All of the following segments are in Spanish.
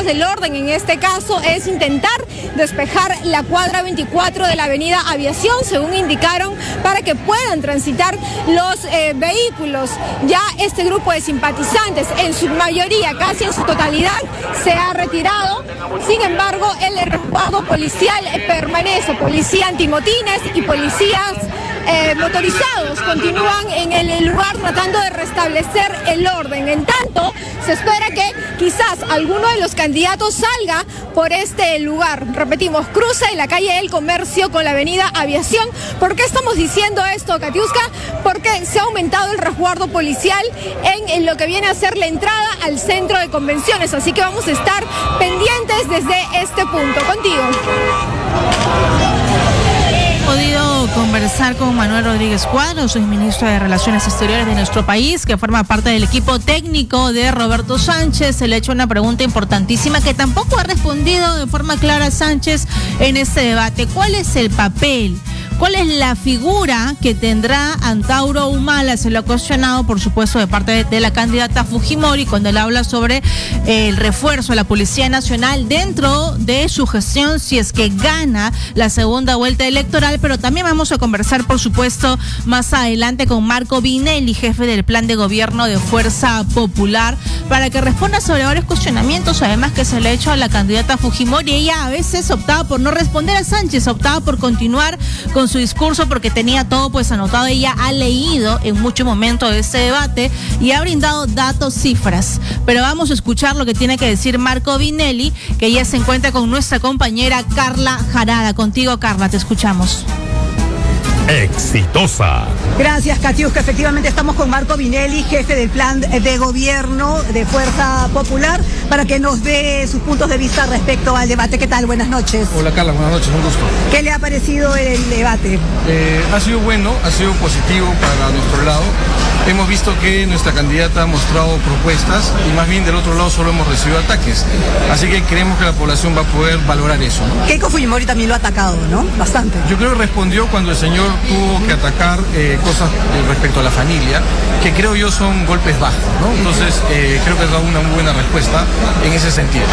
fuerzas del orden en este caso es intentar despejar la cuadra 24 de la avenida Aviación, según indicaron, para que puedan transitar los vehículos. Ya este grupo de simpatizantes, en su mayoría, casi en su totalidad, se ha retirado. Sin embargo, el resguardo policial permanece. Policía antimotines y policías motorizados continúan en el lugar tratando de restablecer el orden. En tanto, se espera que quizás alguno de los candidatos salga por este lugar. Repetimos, cruza en la calle del Comercio con la avenida Aviación. ¿Por qué estamos diciendo esto, Katiuska? Porque se ha aumentado el resguardo policial en lo que viene a ser la entrada al centro de convenciones. Así que vamos a estar pendientes desde este punto. Contigo. Podido conversar con Manuel Rodríguez Cuadros, el ministro de Relaciones Exteriores de nuestro país, que forma parte del equipo técnico de Roberto Sánchez. Se le ha hecho una pregunta importantísima que tampoco ha respondido de forma clara Sánchez en este debate. ¿Cuál es el papel? ¿Cuál es la figura que tendrá Antauro Humala? Se lo ha cuestionado, por supuesto, de parte de la candidata Fujimori, cuando él habla sobre el refuerzo a la Policía Nacional dentro de su gestión, si es que gana la segunda vuelta electoral. Pero también vamos a conversar, por supuesto, más adelante con Marco Vinelli, jefe del Plan de Gobierno de Fuerza Popular, para que responda sobre varios cuestionamientos, además, que se le ha hecho a la candidata Fujimori. Ella a veces optaba por no responder a Sánchez, optaba por continuar con su discurso porque tenía todo pues anotado. Ella ha leído en mucho momento de este debate y ha brindado datos, cifras. Pero vamos a escuchar lo que tiene que decir Marco Vinelli, que ya se encuentra con nuestra compañera Carla Jarada. Contigo, Carla, te escuchamos. Exitosa. Gracias, Katiuska. Efectivamente estamos con Marco Vinelli, jefe del Plan de Gobierno de Fuerza Popular, para que nos dé sus puntos de vista respecto al debate. ¿Qué tal? Buenas noches. Hola, Carla, buenas noches, un gusto. ¿Qué le ha parecido el debate? Ha sido bueno, ha sido positivo para nuestro lado. Hemos visto que nuestra candidata ha mostrado propuestas y más bien del otro lado solo hemos recibido ataques. Así que creemos que la población va a poder valorar eso, ¿no? Keiko Fujimori también lo ha atacado, ¿no? Bastante. Yo creo que respondió cuando el señor tuvo que atacar cosas respecto a la familia, que creo yo son golpes bajos, ¿no? Entonces creo que ha dado una muy buena respuesta en ese sentido.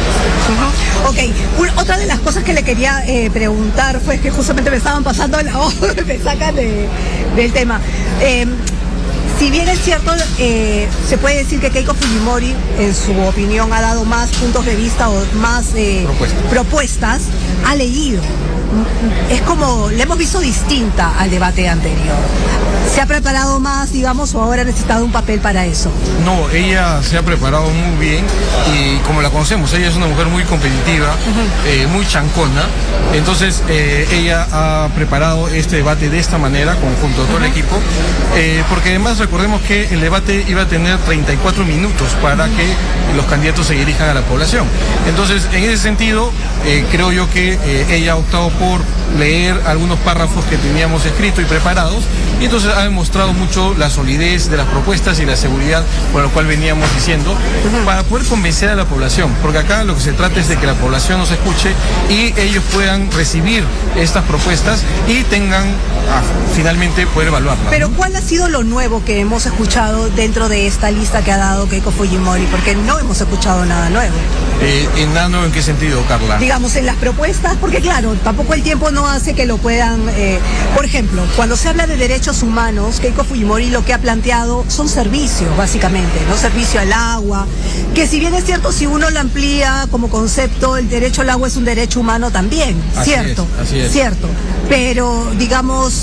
Ok, otra de las cosas que le quería preguntar fue que justamente me estaban pasando la hoja, me sacan del tema. Si bien es cierto, se puede decir que Keiko Fujimori, en su opinión, ha dado más puntos de vista o más propuestas, ha leído. Es como, le hemos visto distinta al debate anterior. ¿Se ha preparado más, digamos, o ahora ha necesitado un papel para eso? No, ella se ha preparado muy bien y como la conocemos, ella es una mujer muy competitiva, muy chancona. Entonces ella ha preparado este debate de esta manera, junto a todo el equipo, porque además recordemos que el debate iba a tener 34 minutos para que los candidatos se dirijan a la población. Entonces, en ese sentido, creo yo que ella ha optado por leer algunos párrafos que teníamos escritos y preparados, y entonces ha demostrado mucho la solidez de las propuestas y la seguridad por la cual veníamos diciendo, para poder convencer a la población, porque acá lo que se trata es de que la población nos escuche y ellos puedan recibir estas propuestas y tengan finalmente poder evaluarlas. Pero ¿cuál ha sido lo nuevo que hemos escuchado dentro de esta lista que ha dado Keiko Fujimori? Porque no hemos escuchado nada nuevo. ¿En nada nuevo en qué sentido, Carla? Digamos, en las propuestas, porque claro, tampoco el tiempo no hace que lo puedan... por ejemplo, cuando se habla de derechos humanos, Keiko Fujimori lo que ha planteado son servicios, básicamente, ¿no? Servicio al agua, que si bien es cierto, si uno lo amplía como concepto, el derecho al agua es un derecho humano también, ¿cierto? Así es. Cierto, pero digamos,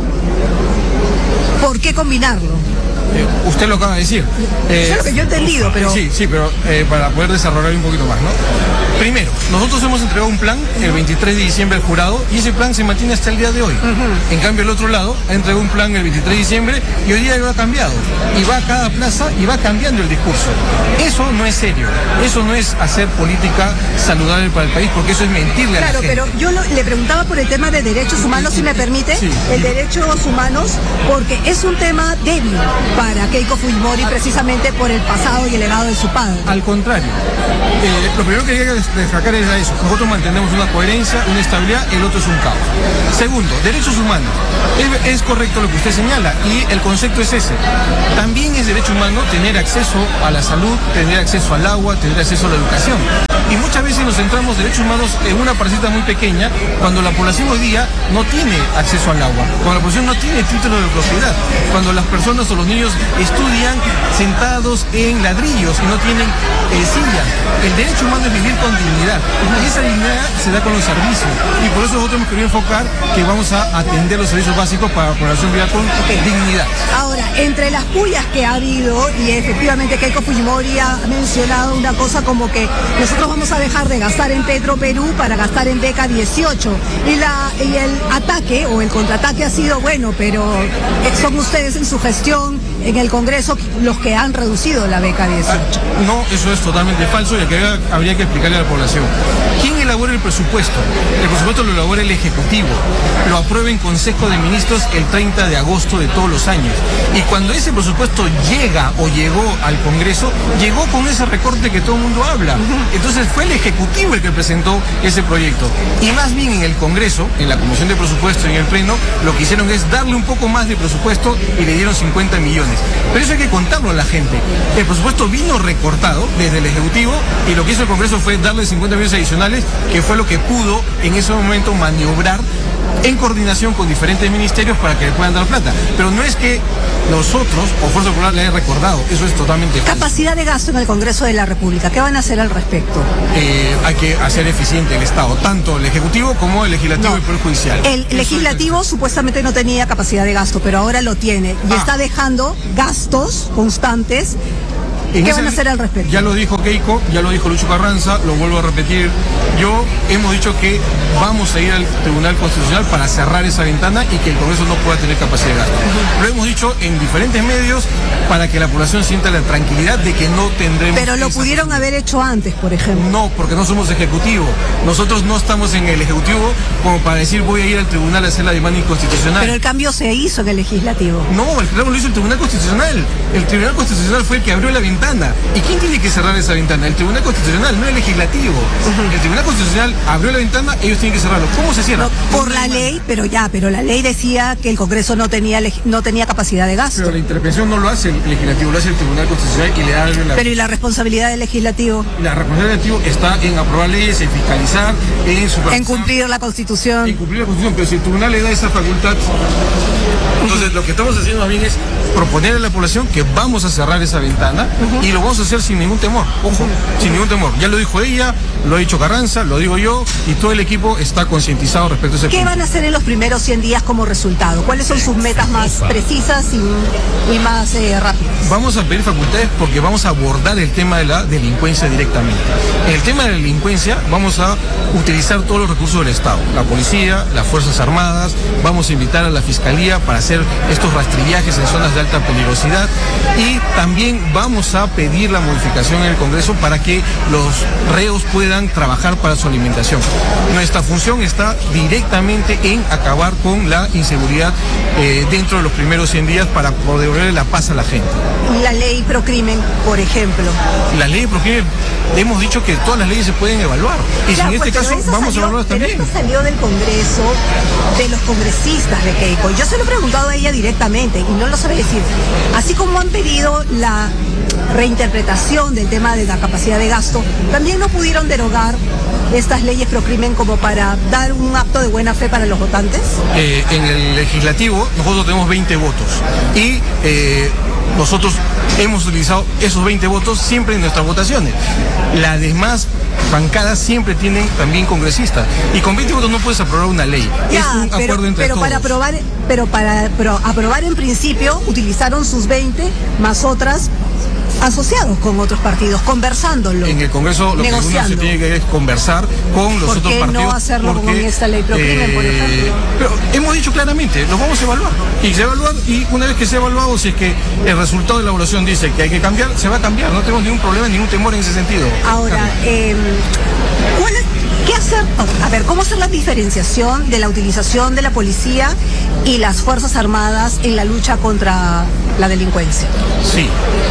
¿por qué combinarlo? Usted lo acaba de decir. Eso es lo que yo he entendido, pero... Sí, pero para poder desarrollar un poquito más, ¿no? Primero, nosotros hemos entregado un plan el 23 de diciembre al jurado y ese plan se mantiene hasta el día de hoy. En cambio, el otro lado ha entregado un plan el 23 de diciembre y hoy día lo ha cambiado. Y va a cada plaza y va cambiando el discurso. Eso no es serio. Eso no es hacer política saludable para el país, porque eso es mentirle a la gente. Claro, pero yo le preguntaba por el tema de derechos humanos, si me permite, el derechos humanos, porque es un tema débil para Keiko Fujimori precisamente por el pasado y el legado de su padre. Al contrario, lo primero que hay que destacar es eso. Nosotros mantenemos una coherencia, una estabilidad, el otro es un caos. Segundo, derechos humanos. Es correcto lo que usted señala y el concepto es ese. También es derecho humano tener acceso a la salud, tener acceso al agua, tener acceso a la educación. Y muchas veces nos centramos derechos humanos en una parcita muy pequeña, cuando la población hoy día no tiene acceso al agua, cuando la población no tiene título de propiedad, cuando las personas o los niños estudian sentados en ladrillos y no tienen silla. El derecho humano es vivir con dignidad. Y esa dignidad se da con los servicios. Y por eso nosotros hemos querido enfocar que vamos a atender los servicios básicos para la población viva con dignidad. Ahora, entre las pullas que ha habido, y efectivamente Keiko Fujimori ha mencionado una cosa como que nosotros vamos a dejar de gastar en Petroperú para gastar en Beca 18. Y el ataque o el contraataque ha sido, bueno, pero son ustedes en su gestión en el Congreso los que han reducido la Beca 18. No, eso es totalmente falso y habría que explicarle a la población. ¿Quién elabora el presupuesto? El presupuesto lo elabora el Ejecutivo. Lo aprueba en Consejo de Ministros el 30 de agosto de todos los años. Y cuando ese presupuesto llega o llegó al Congreso, llegó con ese recorte que todo el mundo habla. Entonces fue el Ejecutivo el que presentó ese proyecto. Y más bien en el Congreso, en la Comisión de Presupuesto y en el Pleno, lo que hicieron es darle un poco más de presupuesto y le dieron 50 millones. Pero eso hay que contarlo a la gente. El presupuesto vino recortado desde el Ejecutivo y lo que hizo el Congreso fue darle 50 millones adicionales, que fue lo que pudo en ese momento maniobrar en coordinación con diferentes ministerios para que le puedan dar plata. Pero no es que nosotros o Fuerza Popular le haya recordado, eso es totalmente falso. Capacidad de gasto en el Congreso de la República, ¿qué van a hacer al respecto? Hay que hacer eficiente el Estado, tanto el Ejecutivo como el Legislativo y el Poder Judicial. El Legislativo supuestamente no tenía capacidad de gasto, pero ahora lo tiene y está dejando gastos constantes. ¿Qué van a hacer al respecto? Ya lo dijo Keiko, ya lo dijo Lucho Carranza, lo vuelvo a repetir. Hemos dicho que vamos a ir al Tribunal Constitucional para cerrar esa ventana y que el Congreso no pueda tener capacidad de gasto. Lo hemos dicho en diferentes medios para que la población sienta la tranquilidad de que no tendremos... Pero lo pudieron haber hecho antes, por ejemplo. No, porque no somos ejecutivo. Nosotros no estamos en el Ejecutivo como para decir voy a ir al Tribunal a hacer la demanda inconstitucional. Pero el cambio se hizo en el Legislativo. No, el cambio lo hizo el Tribunal Constitucional. El Tribunal Constitucional fue el que abrió la ventana. ¿Y quién tiene que cerrar esa ventana? El Tribunal Constitucional, no el Legislativo. El Tribunal Constitucional abrió la ventana, ellos tienen que cerrarlo. ¿Cómo se cierra? No, por la ley, pero la ley decía que el Congreso no tenía capacidad de gasto. Pero la intervención no lo hace el Legislativo, lo hace el Tribunal Constitucional y le da la... Pero ¿y la responsabilidad del Legislativo? La responsabilidad del Legislativo está en aprobar leyes, en fiscalizar, en supervisar. En cumplir la Constitución. En cumplir la Constitución, pero si el Tribunal le da esa facultad... Entonces lo que estamos haciendo más bien es proponer a la población que vamos a cerrar esa ventana y lo vamos a hacer sin ningún temor, ojo, sin ningún temor. Ya lo dijo ella, lo ha dicho Carranza, lo digo yo y todo el equipo está concientizado respecto a ese punto. ¿Qué van a hacer en los primeros 100 días como resultado? ¿Cuáles son sus metas más precisas y más rápidas? Vamos a pedir facultades porque vamos a abordar el tema de la delincuencia directamente. En el tema de la delincuencia vamos a utilizar todos los recursos del Estado, la policía, las Fuerzas Armadas, vamos a invitar a la Fiscalía para hacer estos rastrillajes en zonas de alta peligrosidad y también vamos a pedir la modificación en el Congreso para que los reos puedan trabajar para su alimentación. Nuestra función está directamente en acabar con la inseguridad dentro de los primeros 100 días para poder devolverle la paz a la gente. La ley Procrimen, por ejemplo. La ley Procrimen, hemos dicho que todas las leyes se pueden evaluar y si en este caso vamos a evaluarlas también. Pero esto salió del Congreso, de los congresistas de Keiko. Yo se lo he preguntado a ella directamente y no lo sabe decir. Así como han pedido la reinterpretación del tema de la capacidad de gasto, también no pudieron derogar estas leyes Procrimen como para dar un acto de buena fe para los votantes. En el Legislativo nosotros tenemos 20 votos y nosotros hemos utilizado esos 20 votos siempre en nuestras votaciones. Las demás bancadas siempre tienen también congresistas y con 20 votos no puedes aprobar una ley. Es un acuerdo entre todos. Para aprobar en principio utilizaron sus 20 más otras asociados con otros partidos, conversándolo. En el Congreso lo que uno se tiene que es conversar con los otros partidos. ¿Por qué no hacerlo con esta ley Procrimen, por ejemplo? Pero hemos dicho claramente, los vamos a evaluar. Y se evalúan, y una vez que se ha evaluado, si es que el resultado de la evaluación dice que hay que cambiar, se va a cambiar. No tenemos ningún problema, ningún temor en ese sentido. Ahora, ¿qué hacer? A ver, ¿cómo hacer la diferenciación de la utilización de la policía y las Fuerzas Armadas en la lucha contra la delincuencia. Sí,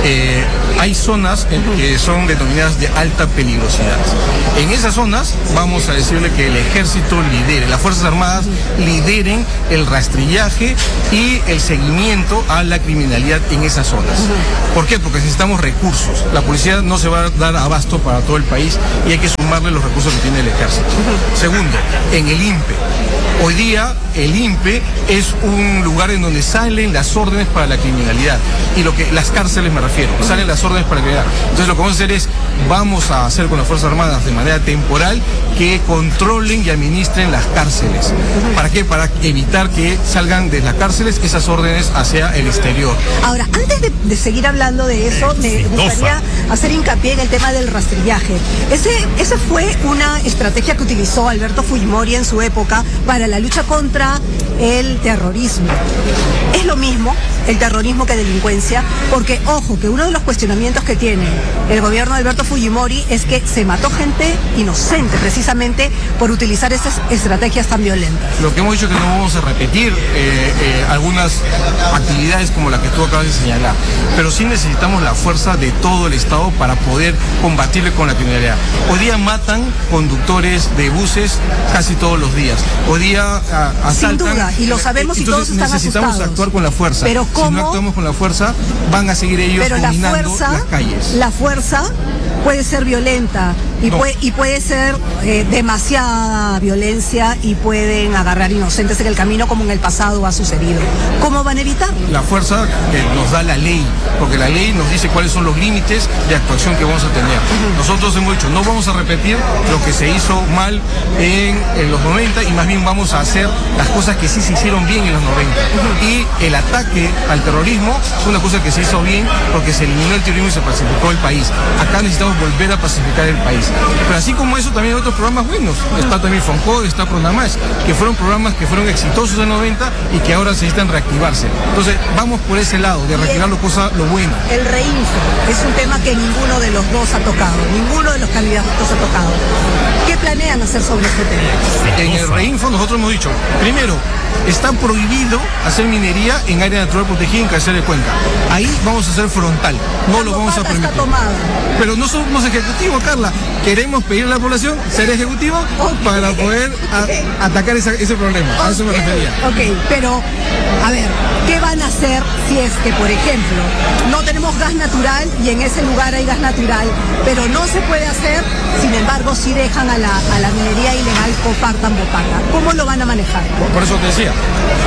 hay zonas que son denominadas de alta peligrosidad. En esas zonas vamos a decirle que el ejército lidere, las Fuerzas Armadas lideren el rastrillaje y el seguimiento a la criminalidad en esas zonas. ¿Por qué? Porque necesitamos recursos. La policía no se va a dar abasto para todo el país y hay que sumarle los recursos que tiene el ejército. Segundo, en el INPE. Hoy día el INPE es un lugar en donde salen las órdenes para la criminalidad y las cárceles me refiero, salen las órdenes para la criminalidad. Entonces lo que vamos a hacer es, vamos a hacer con las Fuerzas Armadas de manera temporal que controlen y administren las cárceles. ¿Para qué? Para evitar que salgan de las cárceles esas órdenes hacia el exterior. Ahora, antes de seguir hablando de eso, me gustaría hacer hincapié en el tema del rastrillaje. Esa fue una estrategia que utilizó Alberto Fujimori en su época para la lucha contra el terrorismo. Es lo mismo el terrorismo que delincuencia, porque ojo, que uno de los cuestionamientos que tiene el gobierno de Alberto Fujimori es que se mató gente inocente precisamente por utilizar esas estrategias tan violentas. Lo que hemos dicho es que no vamos a repetir algunas actividades como la que tú acabas de señalar, pero sí necesitamos la fuerza de todo el Estado para poder combatirle con la criminalidad. Hoy día matan conductores de buses casi todos los días. Hoy día asaltan. Sin duda, y lo sabemos y todos están necesitamos asustados. Actuar con la fuerza. Pero ¿cómo? Si no actuamos con la fuerza, van a seguir ellos dominando las calles. La fuerza puede ser violenta y puede ser demasiada violencia y pueden agarrar inocentes en el camino como en el pasado ha sucedido. ¿Cómo van a evitarlo? La fuerza que nos da la ley, porque la ley nos dice cuáles son los límites de actuación que vamos a tener. Nosotros hemos dicho, no vamos a repetir lo que se hizo mal en los 90 y más bien vamos a hacer las cosas que sí se hicieron bien en los 90. Y el ataque al terrorismo fue una cosa que se hizo bien porque se eliminó el terrorismo y se pacificó el país. Acá necesitamos volver a pacificar el país. Pero así como eso, también hay otros programas buenos. Está también FONCODE, está Pronamach, que fueron programas que fueron exitosos en los 90 y que ahora necesitan reactivarse. Entonces, vamos por ese lado, de reactivar lo bueno. El reinfo es un tema que ninguno de los dos ha tocado, ninguno de los candidatos ha tocado. ¿Qué planean hacer sobre este tema? En el reinfo nosotros hemos dicho, primero, está prohibido hacer minería en área natural protegida en cabecera de cuenca. Ahí vamos a hacer frontal, no lo vamos a permitir. Pero no somos ejecutivos, Carla. Queremos pedir a la población ser ejecutivo para poder atacar ese problema. A eso me refería. Ok, pero a ver, ¿qué van a hacer si es que, por ejemplo, no tenemos gas natural y en ese lugar hay gas natural, pero no se puede hacer, sin embargo, si dejan a la minería ilegal compartan botaca? ¿Cómo lo van a manejar? Por eso te decía,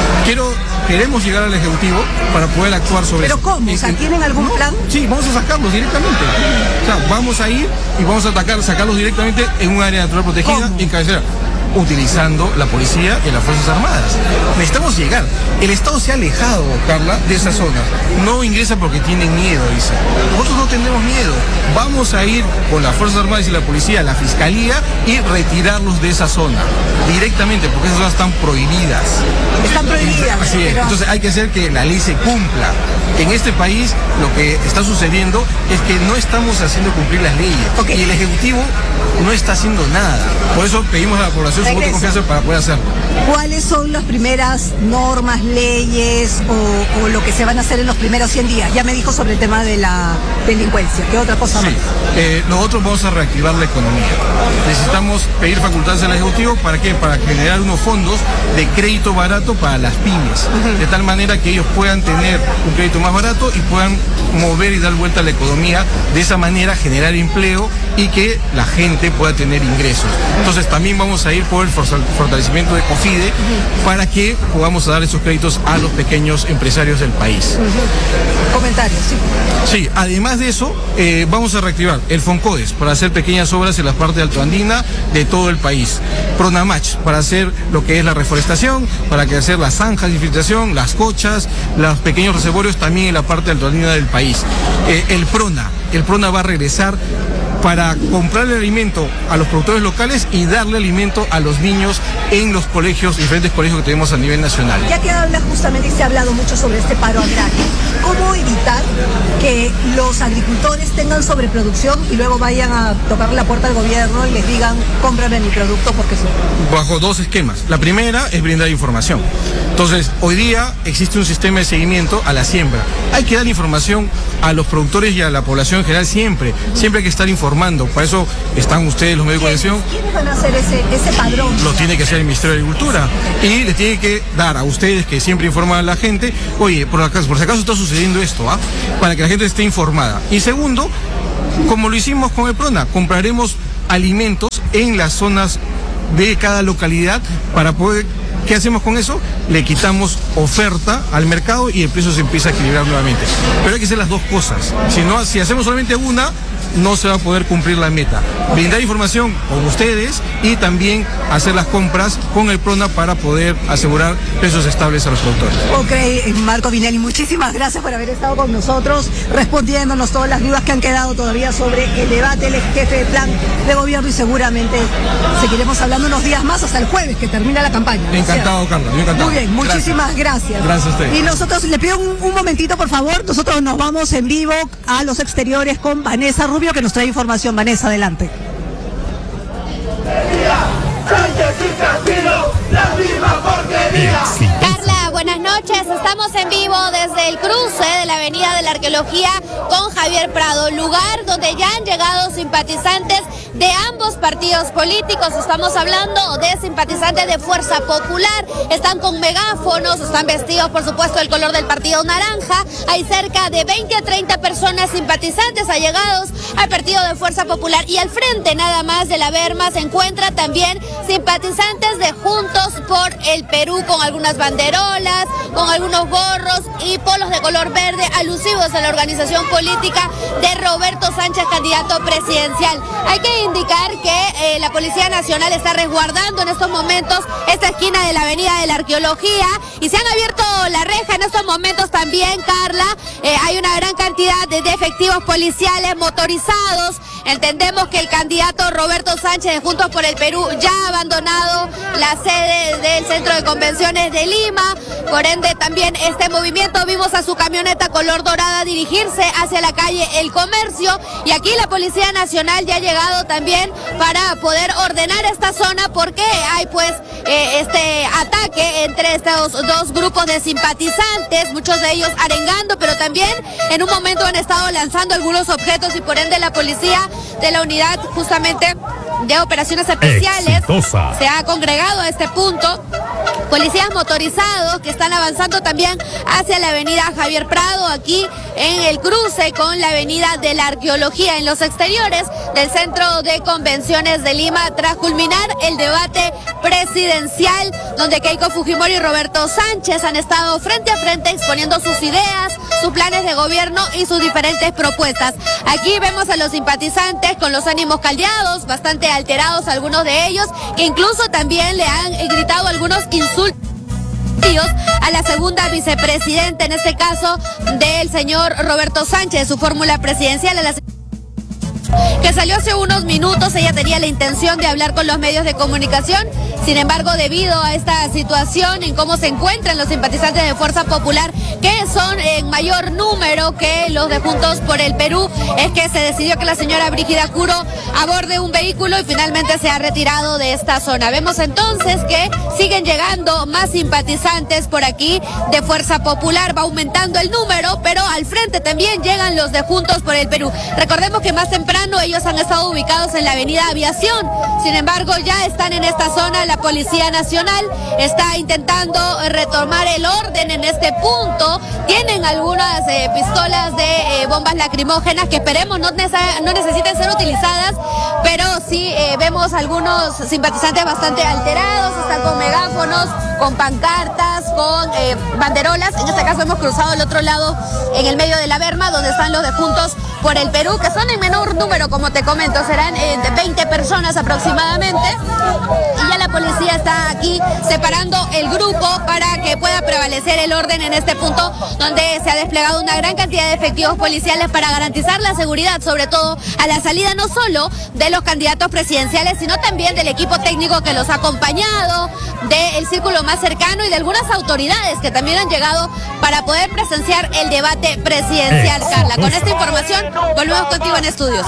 queremos llegar al Ejecutivo para poder actuar sobre eso. ¿Pero cómo? O sea, ¿tienen algún plan? Sí, vamos a sacarlos directamente. O sea, vamos a ir y vamos a sacarlos directamente en un área natural protegida en cabecera, utilizando la policía y las Fuerzas Armadas. Necesitamos llegar. El Estado se ha alejado, Carla, de esa zona. No ingresa porque tienen miedo, dice. Nosotros no tenemos miedo. Vamos a ir con las Fuerzas Armadas y la policía a la Fiscalía y retirarlos de esa zona directamente, porque esas zonas están prohibidas. Están prohibidas. Así es. Entonces hay que hacer que la ley se cumpla. En este país lo que está sucediendo es que no estamos haciendo cumplir las leyes. Y el Ejecutivo no está haciendo nada. Por eso pedimos a la población su voto de confianza para poder hacerlo. ¿Cuáles son las primeras normas, leyes o lo que se van a hacer en los primeros 100 días? Ya me dijo sobre el tema de la delincuencia. ¿Qué otra cosa más? Nosotros vamos a reactivar la economía. Necesitamos pedir facultades al Ejecutivo, ¿para qué? Para generar unos fondos de crédito barato para las pymes, de tal manera que ellos puedan tener un crédito más barato y puedan mover y dar vuelta a la economía, de esa manera generar empleo y que la gente pueda tener ingresos. Entonces también vamos a ir por el fortalecimiento de COFIDE para que podamos dar esos créditos a los pequeños empresarios del país. Comentarios, sí. Sí, además de eso, vamos a reactivar el FONCODES para hacer pequeñas obras en la parte altoandina de todo el país. Pronamach para hacer lo que es la reforestación, para hacer las zanjas de infiltración, las cochas, los pequeños reservorios también en la parte altoandina del país. El PRONA va a regresar para comprarle alimento a los productores locales y darle alimento a los niños en los colegios, diferentes colegios que tenemos a nivel nacional. Ya que habla justamente y se ha hablado mucho sobre este paro agrario, ¿cómo evitar que los agricultores tengan sobreproducción y luego vayan a tocar la puerta al gobierno y les digan, cómprame mi producto porque sí? Bajo dos esquemas. La primera es brindar información. Entonces, hoy día existe un sistema de seguimiento a la siembra. Hay que dar información a los productores y a la población en general siempre. Siempre hay que estar informando. Para eso están ustedes, los medios de comunicación. ¿Quiénes van a hacer ese padrón? Lo tiene que hacer el Ministerio de Agricultura. Y les tiene que dar a ustedes, que siempre informan a la gente, oye, por si acaso está sucediendo esto, para que la gente esté informada. Y segundo, como lo hicimos con el PRONA, compraremos alimentos en las zonas de cada localidad para poder... ¿Qué hacemos con eso? Le quitamos oferta al mercado y el precio se empieza a equilibrar nuevamente. Pero hay que hacer las dos cosas. Si hacemos solamente una, no se va a poder cumplir la meta. Brindar información con ustedes y también hacer las compras con el PRONA para poder asegurar precios estables a los productores. Ok, Marco Vinelli, muchísimas gracias por haber estado con nosotros, respondiéndonos todas las dudas que han quedado todavía sobre el debate, el jefe de plan de gobierno, y seguramente seguiremos hablando unos días más hasta el jueves que termina la campaña. Encantado, Carla, yo encantado. Muy bien, muchísimas gracias. Gracias a usted. Y nosotros, le pido un momentito, por favor, nosotros nos vamos en vivo a los exteriores con Vanessa Rubio, que nos trae información. Vanessa, adelante. Carla, buenas noches. Estamos en vivo desde el cruce de la Avenida de la Arqueología con Javier Prado, lugar donde ya han llegado simpatizantes de ambos partidos políticos. Estamos hablando de simpatizantes de Fuerza Popular. Están con megáfonos, están vestidos, por supuesto, el color del partido naranja. Hay cerca de 20 a 30 personas simpatizantes allegados al partido de Fuerza Popular. Y al frente, nada más, de la Berma se encuentra también simpatizantes de Juntos por el Perú, con algunas banderolas, con algunos gorros y polos de color verde alusivos a la organización política de Roberto Sánchez, candidato presidencial. Hay que indicar que la Policía Nacional está resguardando en estos momentos esta esquina de la Avenida de la Arqueología y se han abierto la reja en estos momentos también, Carla. Hay una gran cantidad de efectivos policiales motorizados. Entendemos que el candidato Roberto Sánchez de Juntos por el Perú ya ha abandonado la sede del Centro de Convenciones de Lima. Por ende, también este movimiento, vimos a su camioneta color dorada dirigirse hacia la calle El Comercio, y aquí la Policía Nacional ya ha llegado también para poder ordenar esta zona, porque hay pues este ataque entre estos dos grupos de simpatizantes, muchos de ellos arengando, pero también en un momento han estado lanzando algunos objetos, y por ende la policía de la unidad justamente de operaciones especiales se ha congregado a este punto. Policías motorizados que están avanzando también hacia la avenida Javier Prado, aquí en el cruce con la avenida de la Arqueología, en los exteriores del Centro de Convenciones de Lima, tras culminar el debate presidencial, donde Keiko Fujimori y Roberto Sánchez han estado frente a frente exponiendo sus ideas, sus planes de gobierno y sus diferentes propuestas. Aquí vemos a los simpatizantes con los ánimos caldeados, bastante alterados algunos de ellos, que incluso también le han gritado algunos insultos a la segunda vicepresidenta, en este caso del señor Roberto Sánchez, su fórmula presidencial, a la que salió hace unos minutos. Ella tenía la intención de hablar con los medios de comunicación, sin embargo, debido a esta situación en cómo se encuentran los simpatizantes de Fuerza Popular, que son en mayor número que los de Juntos por el Perú, es que se decidió que la señora Brígida Curo aborde un vehículo y finalmente se ha retirado de esta zona. Vemos entonces que siguen llegando más simpatizantes por aquí de Fuerza Popular, va aumentando el número, pero al frente también llegan los de Juntos por el Perú. Recordemos que más temprano ellos han estado ubicados en la avenida Aviación, sin embargo ya están en esta zona. La Policía Nacional está intentando retomar el orden en este punto. Tienen algunas pistolas de bombas lacrimógenas que esperemos no necesiten ser utilizadas, pero sí vemos algunos simpatizantes bastante alterados, están con megáfonos, con pancartas, con banderolas. En este caso hemos cruzado el otro lado, en el medio de la Berma, donde están los de Juntos por el Perú, que son en menor número, como te comento, serán de 20 personas aproximadamente, y ya la policía está aquí separando el grupo para que pueda prevalecer el orden en este punto, donde se ha desplegado una gran cantidad de efectivos policiales para garantizar la seguridad, sobre todo a la salida no solo de los candidatos presidenciales, sino también del equipo técnico que los ha acompañado, del círculo más cercano y de algunas autoridades que también han llegado para poder presenciar el debate presidencial. Carla, con esta información volvemos contigo en estudios.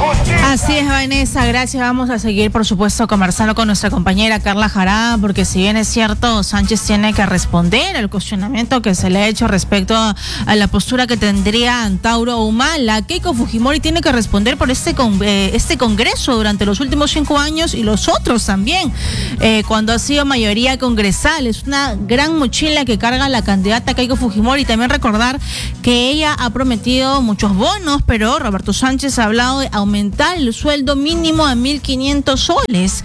Así es, Vanessa, gracias. Vamos a seguir, por supuesto, conversando con nuestra compañera Carla Jará, porque si bien es cierto, Sánchez tiene que responder al cuestionamiento que se le ha hecho respecto a la postura que tendría Antauro Humala, Keiko Fujimori tiene que responder por este Congreso durante los últimos 5 años y los otros también, cuando ha sido mayoría congresal. Es una gran mochila que carga la candidata Keiko Fujimori. También recordar que ella ha prometido muchos bonos, pero Roberto Sánchez ha hablado de aumentar el sueldo mínimo a 1.500 soles.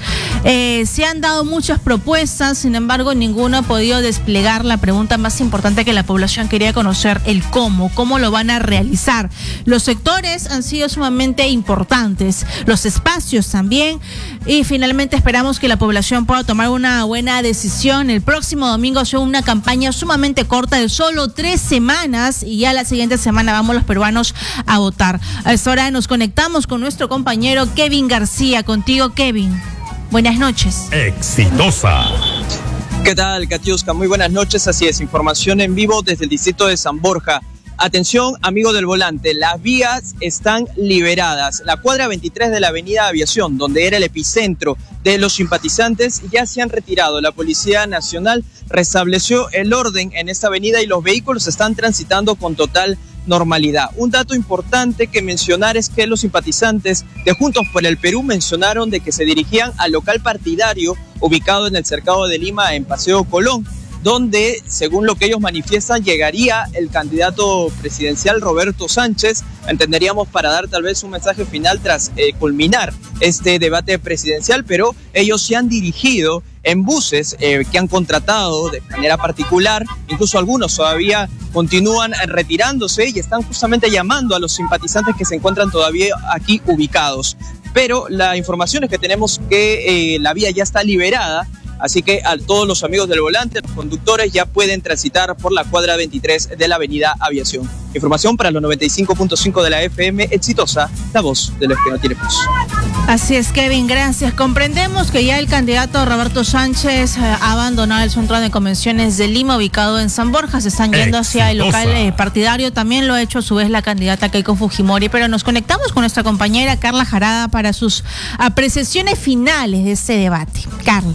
Se han dado muchas propuestas, sin embargo, ninguno ha podido desplegar la pregunta más importante que la población quería conocer, el cómo lo van a realizar. Los sectores han sido sumamente importantes, los espacios también, y finalmente esperamos que la población pueda tomar una buena decisión. El próximo domingo será una campaña sumamente corta de solo 3 semanas y ya la siguiente semana vamos los peruanos a votar. A esta hora nos conectamos con nuestro compañero Kevin García. Contigo, Kevin. Buenas noches. Exitosa. ¿Qué tal, Katiuska? Muy buenas noches. Así es, información en vivo desde el distrito de San Borja. Atención, amigo del volante, las vías están liberadas. La cuadra 23 de la avenida Aviación, donde era el epicentro de los simpatizantes, ya se han retirado. La Policía Nacional restableció el orden en esta avenida y los vehículos están transitando con total normalidad. Un dato importante que mencionar es que los simpatizantes de Juntos por el Perú mencionaron de que se dirigían al local partidario ubicado en el Cercado de Lima en Paseo Colón, donde, según lo que ellos manifiestan, llegaría el candidato presidencial Roberto Sánchez, entenderíamos para dar tal vez un mensaje final tras culminar este debate presidencial, pero ellos se han dirigido en buses que han contratado de manera particular, incluso algunos todavía continúan retirándose y están justamente llamando a los simpatizantes que se encuentran todavía aquí ubicados. Pero la información es que tenemos que la vía ya está liberada. Así que a todos los amigos del volante, los conductores ya pueden transitar por la cuadra 23 de la avenida Aviación. Información para los 95.5 de la FM Exitosa, la voz de los que no tiene voz. Así es, Kevin, gracias. Comprendemos que ya el candidato Roberto Sánchez ha abandonado el centro de convenciones de Lima, ubicado en San Borja. Se están yendo hacia el local partidario. También lo ha hecho a su vez la candidata Keiko Fujimori. Pero nos conectamos con nuestra compañera Carla Jará para sus apreciaciones finales de este debate. Carla.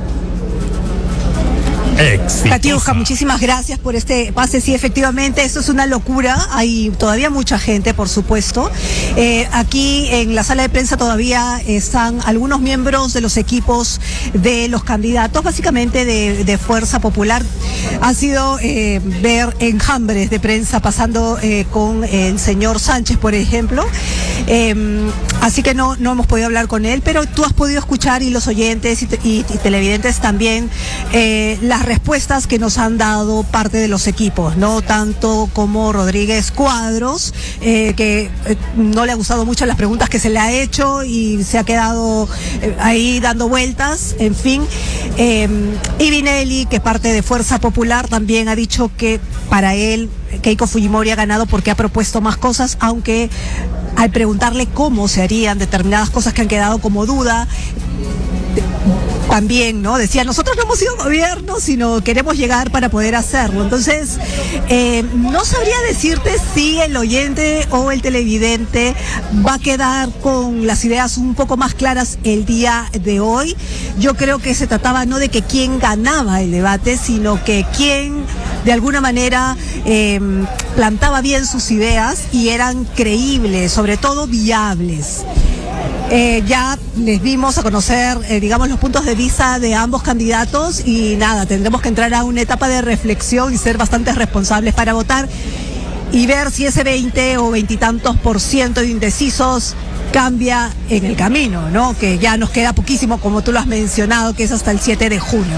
Katiuska, muchísimas gracias por este pase. Sí, efectivamente, esto es una locura. Hay todavía mucha gente, por supuesto. Aquí en la sala de prensa todavía están algunos miembros de los equipos de los candidatos, básicamente de Fuerza Popular. Ha sido ver enjambres de prensa pasando con el señor Sánchez, por ejemplo. Así que no hemos podido hablar con él, pero tú has podido escuchar, y los oyentes y televidentes también, las respuestas que nos han dado parte de los equipos, ¿no? Tanto como Rodríguez Cuadros, que no le ha gustado mucho las preguntas que se le ha hecho y se ha quedado ahí dando vueltas, en fin. Y Vinelli, que parte de Fuerza Popular, también ha dicho que para él Keiko Fujimori ha ganado porque ha propuesto más cosas, aunque al preguntarle cómo se harían determinadas cosas que han quedado como duda, también, ¿no? Decía, nosotros no hemos sido gobierno, sino queremos llegar para poder hacerlo. Entonces, no sabría decirte si el oyente o el televidente va a quedar con las ideas un poco más claras el día de hoy. Yo creo que se trataba no de que quién ganaba el debate, sino que quién, de alguna manera, plantaba bien sus ideas y eran creíbles, sobre todo viables. Ya les dimos a conocer, digamos, los puntos de vista de ambos candidatos y nada, tendremos que entrar a una etapa de reflexión y ser bastante responsables para votar y ver si ese 20 o 20 y tantos % de indecisos cambia en el camino, ¿no? Que ya nos queda poquísimo, como tú lo has mencionado, que es hasta el 7 de junio.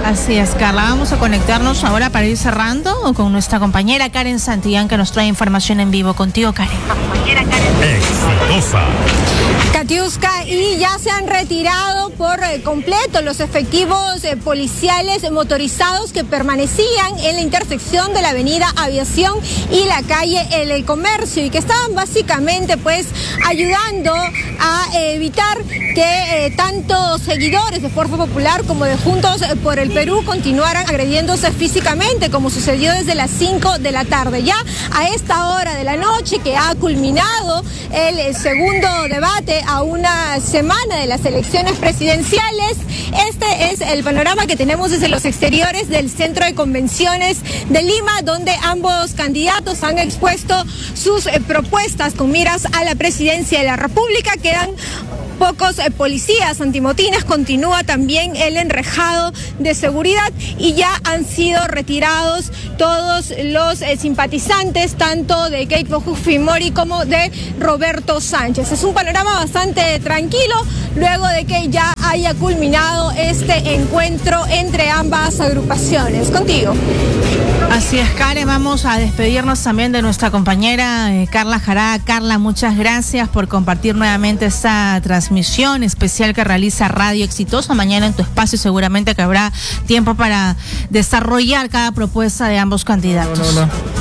Así es, Carla. Vamos a conectarnos ahora para ir cerrando con nuestra compañera Karen Santillán, que nos trae información en vivo. Contigo, Karen. Exitosa. Katiuska, y ya se han retirado por completo los efectivos policiales motorizados que permanecían en la intersección de la avenida Aviación y la calle El Comercio, y que estaban básicamente pues ayudando a evitar que tanto seguidores de Fuerza Popular como de Juntos por el Perú continuaran agrediéndose físicamente, como sucedió desde las 5 de la tarde. Ya a esta hora de la noche, que ha culminado el segundo debate a una semana de las elecciones presidenciales, este es el panorama que tenemos desde los exteriores del Centro de Convenciones de Lima, donde ambos candidatos han expuesto sus propuestas con miras a la presidencia de la República. Quedan pocos policías antimotines, continúa también el enrejado de seguridad y ya han sido retirados todos los simpatizantes, tanto de Keiko Fujimori como de Roberto Sánchez. Es un panorama bastante tranquilo luego de que ya haya culminado este encuentro entre ambas agrupaciones. Contigo. Así es, Karen, vamos a despedirnos también de nuestra compañera Carla Jará. Carla, muchas gracias por compartir nuevamente esta transmisión especial que realiza Radio Exitosa. Mañana en tu espacio seguramente que habrá tiempo para desarrollar cada propuesta de ambos candidatos.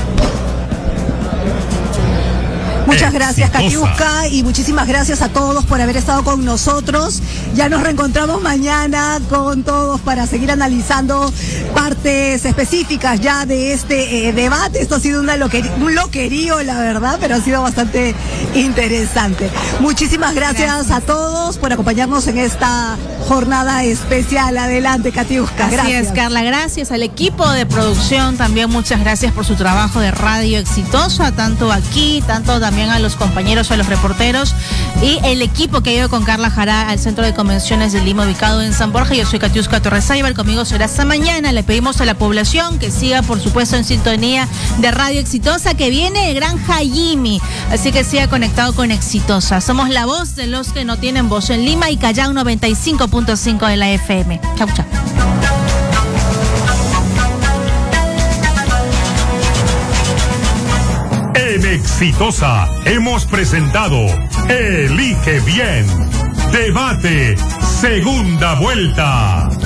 Muchas gracias, Katiuska, y muchísimas gracias a todos por haber estado con nosotros. Ya nos reencontramos mañana con todos para seguir analizando partes específicas ya de este debate. Esto ha sido un loquerío, la verdad, pero ha sido bastante interesante. Muchísimas gracias a todos por acompañarnos en esta jornada especial. Adelante, Katiuska. Gracias. Así es, Carla. Gracias al equipo de producción también. Muchas gracias por su trabajo de Radio Exitosa, tanto aquí, tanto también a los compañeros, a los reporteros y el equipo que ha ido con Carla Jará al Centro de Convenciones de Lima, ubicado en San Borja. Yo soy Katiuska Torres Aybar, conmigo será hasta mañana. Le pedimos a la población que siga, por supuesto, en sintonía de Radio Exitosa, que viene de Granja Jimmy, así que siga conectado con Exitosa. Somos la voz de los que no tienen voz en Lima y Callao 95.5 de la FM. Chau, chau. En Exitosa hemos presentado Elige Bien. Debate, segunda vuelta.